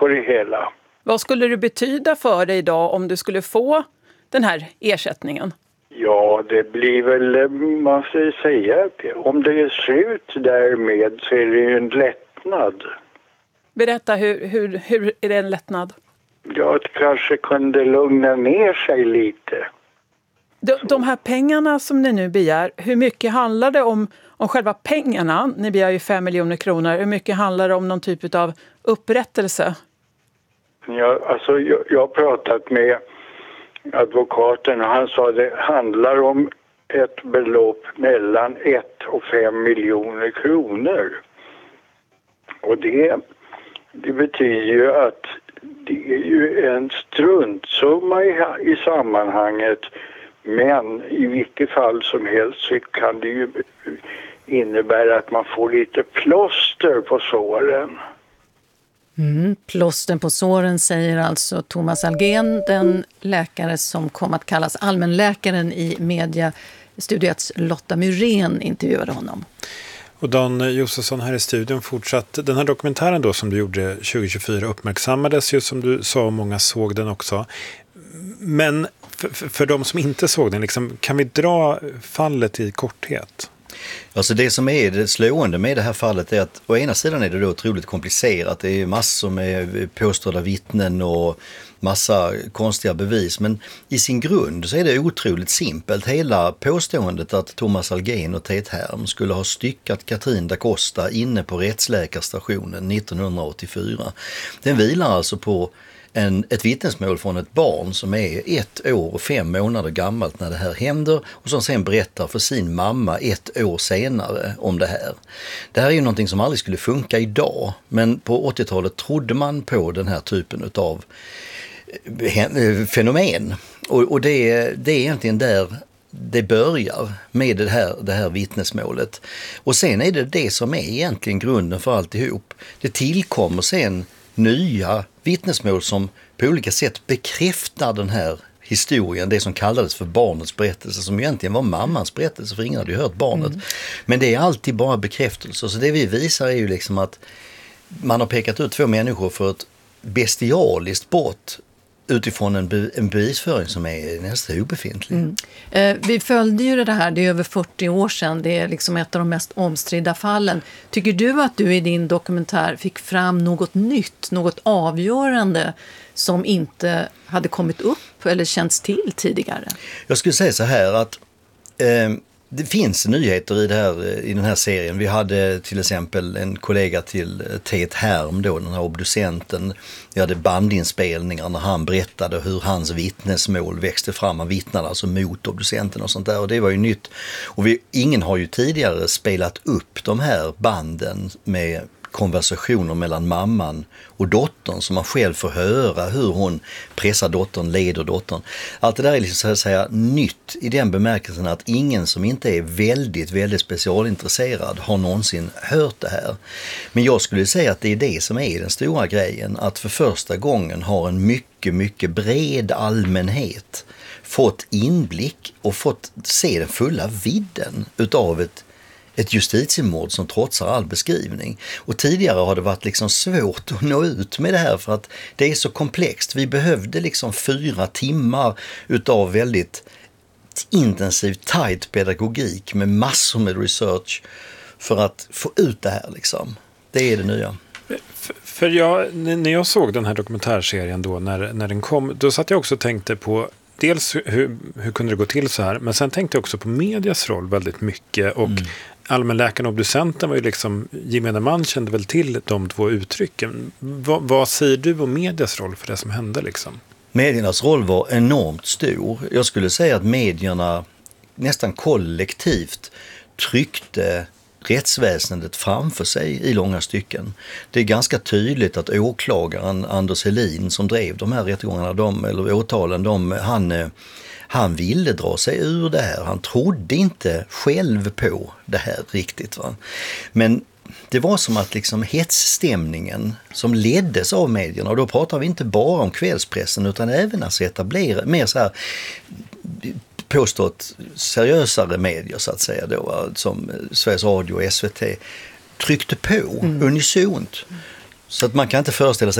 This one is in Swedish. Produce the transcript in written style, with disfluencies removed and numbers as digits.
det hela. Vad skulle det betyda för dig idag om du skulle få den här ersättningen? Ja, det blir väl, man ska säga, om det är slut därmed så är det ju en lättnad. Berätta, hur är det en lättnad? Ja, att kanske kunde lugna ner sig lite. De här pengarna som ni nu begär, hur mycket handlar det om själva pengarna? Ni begär ju 5 miljoner kronor. Hur mycket handlar det om någon typ av upprättelse? Ja, alltså jag har pratat med advokaten och han sa att det handlar om ett belopp mellan 1 och 5 miljoner kronor. Och det betyder ju att det är ju en struntsumma i sammanhanget, men i vilket fall som helst så kan det ju innebära att man får lite plåster på såren. Plåsten på såren, säger alltså Thomas Algén, den läkare som kom att kallas allmänläkaren i media. Studiets Lotta Myrén intervjuade honom. Och Dan Josefsson här i studion fortsatt. Den här dokumentären då som du gjorde 2024 uppmärksammades ju, som du sa, och många såg den också. Men för de som inte såg den, liksom, kan vi dra fallet i korthet? Alltså det som är det slående med det här fallet är att å ena sidan är det då otroligt komplicerat. Det är massor med påstådda vittnen och massa konstiga bevis. Men i sin grund så är det otroligt simpelt. Hela påståendet att Thomas Algén och Tet Härm skulle ha styckat Katrin da Costa inne på rättsläkarstationen 1984. Den vilar alltså på ett vittnesmål från ett barn som är 1 år och 5 månader gammalt när det här händer och som sen berättar för sin mamma 1 år senare om det här. Det här är ju någonting som aldrig skulle funka idag, men på 80-talet trodde man på den här typen av fenomen. Och det är egentligen där det börjar med det här vittnesmålet. Och sen är det som är egentligen grunden för alltihop. Det tillkommer sen nya vittnesmål som på olika sätt bekräftar den här historien, det som kallades för barnets berättelse, som egentligen var mammans berättelse, för ingen hade ju hört barnet. Men det är alltid bara bekräftelse. Så det vi visar är ju liksom att man har pekat ut 2 människor för ett bestialiskt brott utifrån en bevisföring som är nästan obefintlig. Vi följde ju det här, det är över 40 år sedan, det är liksom ett av de mest omstridda fallen. Tycker du att du i din dokumentär fick fram något nytt, något avgörande som inte hade kommit upp eller känts till tidigare? Jag skulle säga så här att det finns nyheter i den här serien. Vi hade till exempel en kollega till Tet Härm då, den här obducenten. Vi hade bandinspelningar när han berättade hur hans vittnesmål växte fram. Han vittnade alltså mot obducenten och sånt där, och det var ju nytt. Och ingen har ju tidigare spelat upp de här banden med konversationer mellan mamman och dottern, så man själv får höra hur hon pressar dottern, leder dottern. Allt det där är liksom, så att säga, nytt i den bemärkelsen att ingen som inte är väldigt, väldigt specialintresserad har någonsin hört det här. Men jag skulle säga att det är det som är den stora grejen, att för första gången har en mycket, mycket bred allmänhet fått inblick och fått se den fulla vidden utav ett justitiemord som trotsar all beskrivning. Och tidigare har det varit liksom svårt att nå ut med det här för att det är så komplext. Vi behövde liksom 4 timmar utav väldigt intensiv, tight pedagogik med massor med research för att få ut det här liksom. Det är det nya. För när jag såg den här dokumentärserien då, när den kom, då satt jag också och tänkte på dels hur kunde det gå till så här, men sen tänkte jag också på medias roll väldigt mycket, och allmänläkaren och obducenten var ju liksom, gemene man kände väl till de 2 uttrycken. Vad säger du om medias roll för det som hände liksom? Mediernas roll var enormt stor. Jag skulle säga att medierna nästan kollektivt tryckte rättsväsendet framför sig i långa stycken. Det är ganska tydligt att åklagaren Anders Helin som drev de här rättegångarna, eller åtalen, han ville dra sig ur det här. Han trodde inte själv på det här riktigt. Va? Men det var som att liksom hetsstämningen som leddes av medierna, och då pratar vi inte bara om kvällspressen utan även att etablera mer så här påstått seriösare medier så att säga då, som Sveriges Radio och SVT tryckte på unisont. Så att man kan inte föreställa sig